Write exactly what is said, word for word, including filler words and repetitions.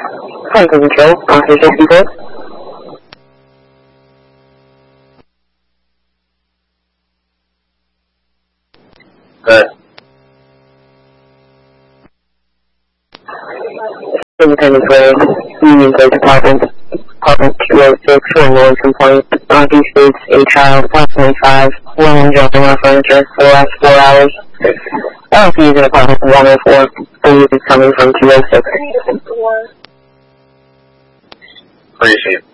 Flight control, officer sixty-four. Good. Independence Road, Union Place Apartment, Apartment two oh six, for noise complaint. Auntie states a child, approximately five, woman dropping off furniture for the last four hours. L P is in apartment one oh four, believe it's coming from two oh six. Appreciate it.